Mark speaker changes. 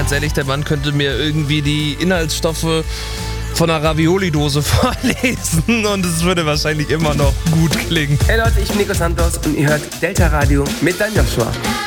Speaker 1: ganz ehrlich, der Mann könnte mir irgendwie die Inhaltsstoffe von einer Ravioli-Dose vorlesen und es würde wahrscheinlich immer noch gut klingen.
Speaker 2: Hey Leute, ich bin Nico Santos und ihr hört Delta Radio mit Dan Joshua.